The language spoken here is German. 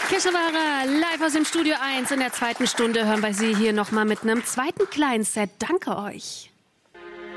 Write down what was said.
Keshavara, live aus dem Studio 1. In der zweiten Stunde hören wir Sie hier nochmal mit einem zweiten kleinen Set. Danke euch.